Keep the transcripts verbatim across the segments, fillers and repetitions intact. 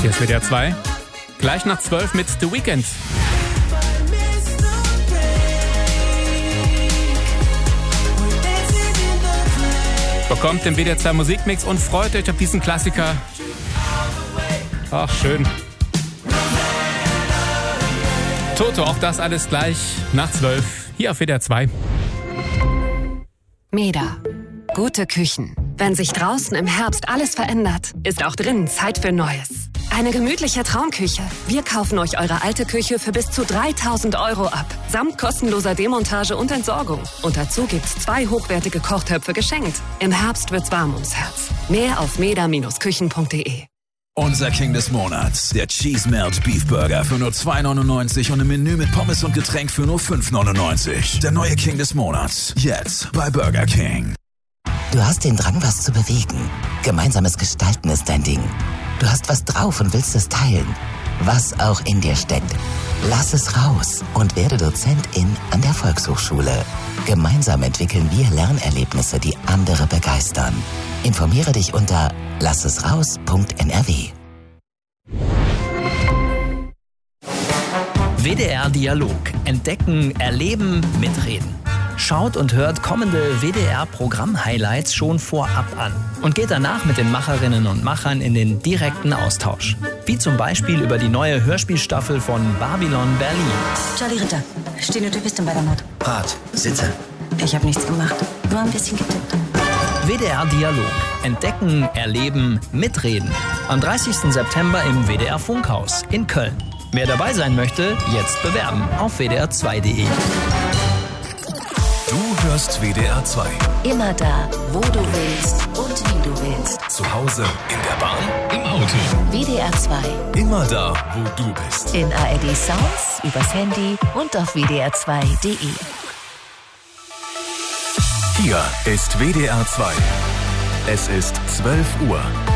Hier ist W D R zwei. Gleich nach zwölf mit The Weeknd. Bekommt den W D R zwei Musikmix und freut euch auf diesen Klassiker. Ach, schön. Toto, auch das alles gleich nach zwölf. Hier auf W D R zwei. Meda. Gute Küchen. Wenn sich draußen im Herbst alles verändert, ist auch drinnen Zeit für Neues. Eine gemütliche Traumküche. Wir kaufen euch eure alte Küche für bis zu dreitausend Euro ab. Samt kostenloser Demontage und Entsorgung. Und dazu gibt's zwei hochwertige Kochtöpfe geschenkt. Im Herbst wird's warm ums Herz. Mehr auf meda Bindestrich küchen punkt de. Unser King des Monats, der Cheese Melt Beef Burger für nur zwei neunundneunzig und ein Menü mit Pommes und Getränk für nur fünf neunundneunzig. Der neue King des Monats, jetzt bei Burger King. Du hast den Drang, was zu bewegen. Gemeinsames Gestalten ist dein Ding. Du hast was drauf und willst es teilen. Was auch in dir steckt. Lass es raus und werde Dozentin an der Volkshochschule. Gemeinsam entwickeln wir Lernerlebnisse, die andere begeistern. Informiere dich unter lassesraus punkt n r w. W D R Dialog. Entdecken, erleben, mitreden. Schaut und hört kommende W D R-Programm-Highlights schon vorab an und geht danach mit den Macherinnen und Machern in den direkten Austausch. Wie zum Beispiel über die neue Hörspielstaffel von Babylon Berlin. Charlie Ritter, stehende Typistin bei der Mord. Rat, sitze. Ich habe nichts gemacht, nur ein bisschen getippt. W D R Dialog. Entdecken, erleben, mitreden. Am dreißigsten September im W D R Funkhaus in Köln. Wer dabei sein möchte, jetzt bewerben auf w d r zwei punkt de. Du hörst W D R zwei. Immer da, wo du willst und wie du willst. Zu Hause, in der Bahn, im Auto. W D R zwei. Immer da, wo du bist. In A R D Sounds, übers Handy und auf w d r zwei punkt de. Hier ist W D R zwei. Es ist zwölf Uhr.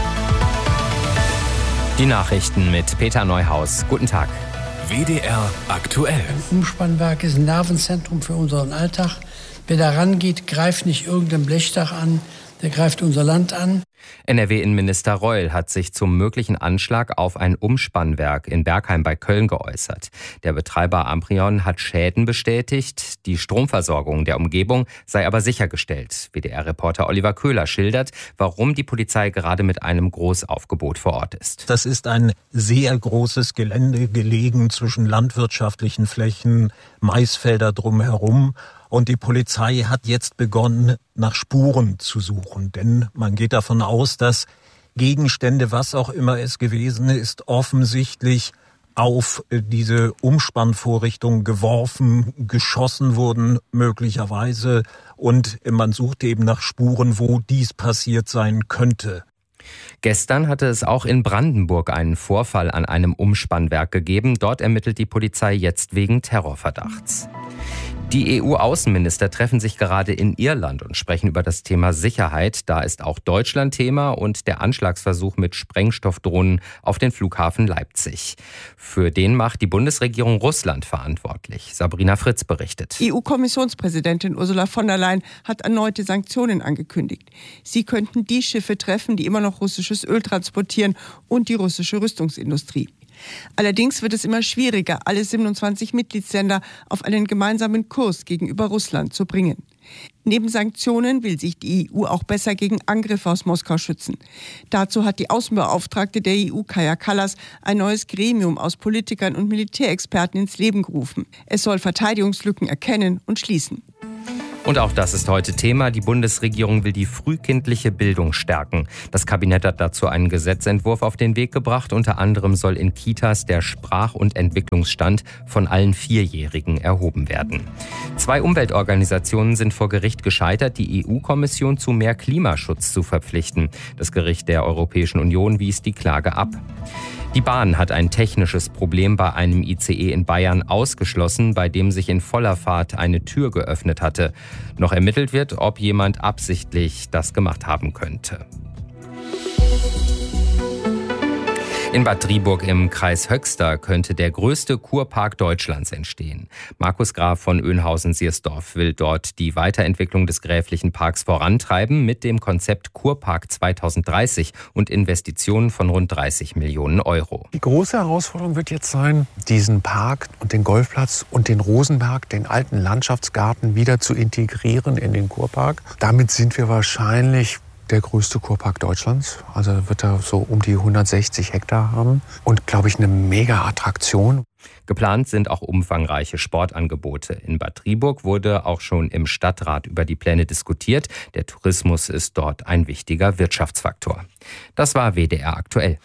Die Nachrichten mit Peter Neuhaus. Guten Tag. W D R aktuell. Ein Umspannwerk ist ein Nervenzentrum für unseren Alltag. Wer da rangeht, greift nicht irgendein Blechdach an, der greift unser Land an. N R W-Innenminister Reul hat sich zum möglichen Anschlag auf ein Umspannwerk in Bergheim bei Köln geäußert. Der Betreiber Amprion hat Schäden bestätigt. Die Stromversorgung der Umgebung sei aber sichergestellt. W D R-Reporter Oliver Köhler schildert, warum die Polizei gerade mit einem Großaufgebot vor Ort ist. Das ist ein sehr großes Gelände, gelegen zwischen landwirtschaftlichen Flächen, Maisfelder drumherum. Und die Polizei hat jetzt begonnen, nach Spuren zu suchen. Denn man geht davon aus, dass Gegenstände, was auch immer es gewesen ist, offensichtlich auf diese Umspannvorrichtung geworfen, geschossen wurden möglicherweise. Und man sucht eben nach Spuren, wo dies passiert sein könnte. Gestern hatte es auch in Brandenburg einen Vorfall an einem Umspannwerk gegeben. Dort ermittelt die Polizei jetzt wegen Terrorverdachts. Die E U-Außenminister treffen sich gerade in Irland und sprechen über das Thema Sicherheit. Da ist auch Deutschland Thema und der Anschlagsversuch mit Sprengstoffdrohnen auf den Flughafen Leipzig. Für den macht die Bundesregierung Russland verantwortlich. Sabrina Fritz berichtet. E U-Kommissionspräsidentin Ursula von der Leyen hat erneute Sanktionen angekündigt. Sie könnten die Schiffe treffen, die immer noch russisches Öl transportieren und die russische Rüstungsindustrie. Allerdings wird es immer schwieriger, alle siebenundzwanzig Mitgliedsländer auf einen gemeinsamen Kurs gegenüber Russland zu bringen. Neben Sanktionen will sich die E U auch besser gegen Angriffe aus Moskau schützen. Dazu hat die Außenbeauftragte der E U, Kaja Kallas, ein neues Gremium aus Politikern und Militärexperten ins Leben gerufen. Es soll Verteidigungslücken erkennen und schließen. Und auch das ist heute Thema. Die Bundesregierung will die frühkindliche Bildung stärken. Das Kabinett hat dazu einen Gesetzentwurf auf den Weg gebracht. Unter anderem soll in Kitas der Sprach- und Entwicklungsstand von allen Vierjährigen erhoben werden. Zwei Umweltorganisationen sind vor Gericht gescheitert, die E U-Kommission zu mehr Klimaschutz zu verpflichten. Das Gericht der Europäischen Union wies die Klage ab. Die Bahn hat ein technisches Problem bei einem I C E in Bayern ausgeschlossen, bei dem sich in voller Fahrt eine Tür geöffnet hatte. Noch ermittelt wird, ob jemand absichtlich das gemacht haben könnte. In Bad Driburg im Kreis Höxter könnte der größte Kurpark Deutschlands entstehen. Markus Graf von Oeynhausen-Siersdorf will dort die Weiterentwicklung des gräflichen Parks vorantreiben mit dem Konzept Kurpark zweitausenddreißig und Investitionen von rund dreißig Millionen Euro. Die große Herausforderung wird jetzt sein, diesen Park und den Golfplatz und den Rosenberg, den alten Landschaftsgarten, wieder zu integrieren in den Kurpark. Damit sind wir wahrscheinlich der größte Kurpark Deutschlands. Also wird er so um die hundertsechzig Hektar haben und, glaube ich, eine Mega-Attraktion. Geplant sind auch umfangreiche Sportangebote. In Bad Driburg wurde auch schon im Stadtrat über die Pläne diskutiert. Der Tourismus ist dort ein wichtiger Wirtschaftsfaktor. Das war W D R aktuell.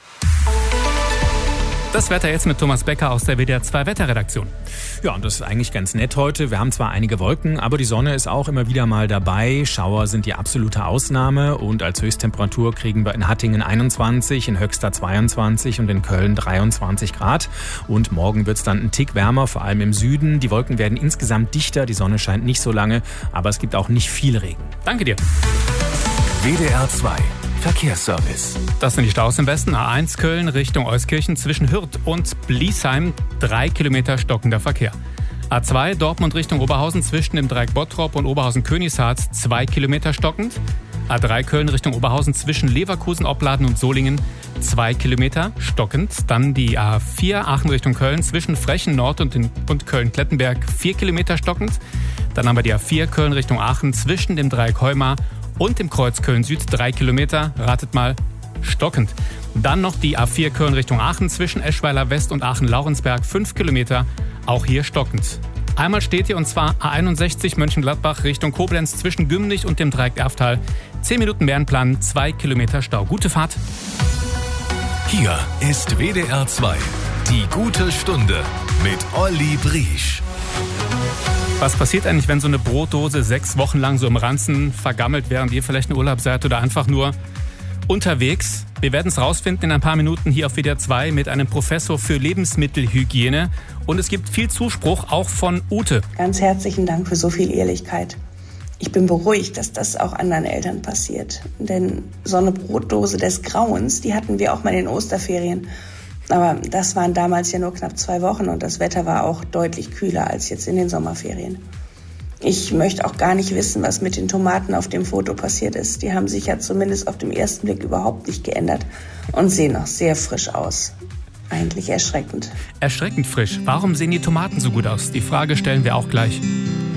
Das Wetter jetzt mit Thomas Becker aus der W D R zwei Wetterredaktion. Ja, und das ist eigentlich ganz nett heute. Wir haben zwar einige Wolken, aber die Sonne ist auch immer wieder mal dabei. Schauer sind die absolute Ausnahme und als Höchsttemperatur kriegen wir in Hattingen einundzwanzig, in Höxter zweiundzwanzig und in Köln dreiundzwanzig Grad. Und morgen wird es dann ein Tick wärmer, vor allem im Süden. Die Wolken werden insgesamt dichter, die Sonne scheint nicht so lange, aber es gibt auch nicht viel Regen. Danke dir. W D R zwei Verkehrsservice. Das sind die Staus im Westen. A eins Köln Richtung Euskirchen zwischen Hürth und Bliesheim. Drei Kilometer stockender Verkehr. A zwei Dortmund Richtung Oberhausen zwischen dem Dreieck Bottrop und Oberhausen-Königshardt. Zwei Kilometer stockend. A drei Köln Richtung Oberhausen zwischen Leverkusen, Opladen und Solingen. Zwei Kilometer stockend. Dann die A vier Aachen Richtung Köln zwischen Frechen Nord und, und Köln-Klettenberg. Vier Kilometer stockend. Dann haben wir die A vier Köln Richtung Aachen zwischen dem Dreieck Heumar und im Kreuz Köln-Süd, drei Kilometer, ratet mal, stockend. Dann noch die A vier Köln Richtung Aachen zwischen Eschweiler West und Aachen-Laurensberg, fünf Kilometer, auch hier stockend. Einmal steht hier, und zwar A einundsechzig Mönchengladbach Richtung Koblenz zwischen Gümnich und dem Dreieck Erftal. zehn Minuten Bärenplan, zwei Kilometer Stau. Gute Fahrt. Hier ist W D R zwei, die gute Stunde mit Olli Briesch. Was passiert eigentlich, wenn so eine Brotdose sechs Wochen lang so im Ranzen vergammelt, während ihr vielleicht in Urlaub seid oder einfach nur unterwegs? Wir werden es rausfinden in ein paar Minuten hier auf W D R zwei mit einem Professor für Lebensmittelhygiene. Und es gibt viel Zuspruch, auch von Ute. Ganz herzlichen Dank für so viel Ehrlichkeit. Ich bin beruhigt, dass das auch anderen Eltern passiert. Denn so eine Brotdose des Grauens, die hatten wir auch mal in den Osterferien. Aber das waren damals ja nur knapp zwei Wochen und das Wetter war auch deutlich kühler als jetzt in den Sommerferien. Ich möchte auch gar nicht wissen, was mit den Tomaten auf dem Foto passiert ist. Die haben sich ja zumindest auf den ersten Blick überhaupt nicht geändert und sehen noch sehr frisch aus. Eigentlich erschreckend. Erschreckend frisch. Warum sehen die Tomaten so gut aus? Die Frage stellen wir auch gleich.